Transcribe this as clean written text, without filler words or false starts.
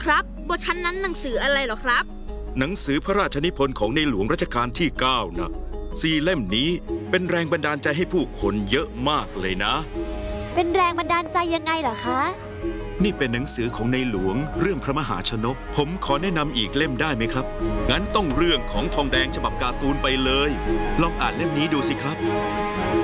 ครับบนชั้นนั้นหนังสืออะไรเหรอครับหนังสือพระราชนิพนธ์ของในหลวงรัชกาลที่ 9นะ4 เล่มนี้เป็นแรงบันดาลใจให้ผู้คนเยอะมากเลยนะเป็นแรงบันดาลใจยังไงเหรอคะนี่เป็นหนังสือของในหลวงเรื่องพระมหาชนกผมขอแนะนำอีกเล่มได้ไหมครับงั้นต้องเรื่องของทองแดงฉบับการ์ตูนไปเลยลองอ่านเล่มนี้ดูสิครับ